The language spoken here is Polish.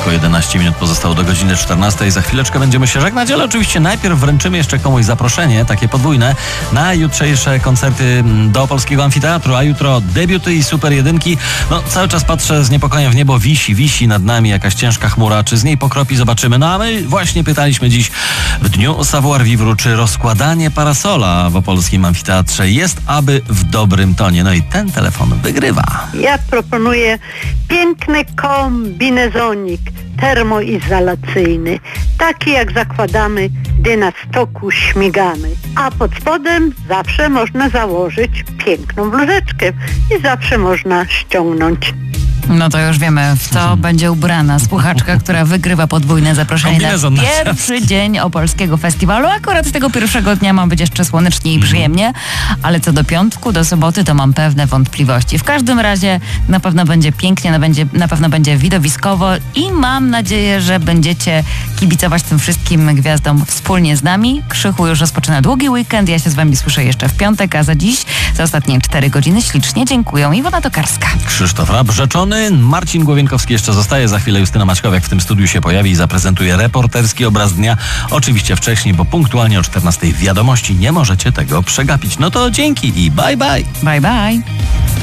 Tylko 11 minut pozostało do godziny 14. Za chwileczkę będziemy się żegnać, ale oczywiście najpierw wręczymy jeszcze komuś zaproszenie, takie podwójne, na jutrzejsze koncerty do Polskiego Amfiteatru, a jutro debiuty i super jedynki. No, cały czas patrzę z niepokojem w niebo, wisi nad nami jakaś ciężka chmura, czy z niej pokropi, zobaczymy. No a my właśnie pytaliśmy dziś w dniu Savoir Vivre, czy rozkładanie parasola w opolskim amfiteatrze jest aby w dobrym tonie. No i ten telefon wygrywa. Ja proponuję piękny kombinezonik termoizolacyjny, taki jak zakładamy, gdy na stoku śmigamy. A pod spodem zawsze można założyć piękną bluzeczkę i zawsze można ściągnąć. No to już wiemy, w co będzie ubrana słuchaczka, która wygrywa podwójne zaproszenie na pierwszy dzień Opolskiego Festiwalu. Akurat tego pierwszego dnia ma być jeszcze słonecznie i przyjemnie, ale co do piątku, do soboty to mam pewne wątpliwości. W każdym razie na pewno będzie pięknie, na pewno będzie widowiskowo i mam nadzieję, że będziecie kibicować tym wszystkim gwiazdom wspólnie z nami. Krzychu już rozpoczyna długi weekend, ja się z wami słyszę jeszcze w piątek, a za dziś, za ostatnie 4 godziny ślicznie dziękuję. Iwona Tokarska. Krzysztof Rab, rzeczony. Marcin Głowienkowski jeszcze zostaje. Za chwilę Justyna Maćkowiak w tym studiu się pojawi i zaprezentuje reporterski obraz dnia. Oczywiście wcześniej, bo punktualnie o 14 wiadomości nie możecie tego przegapić. No to dzięki i bye bye. Bye bye.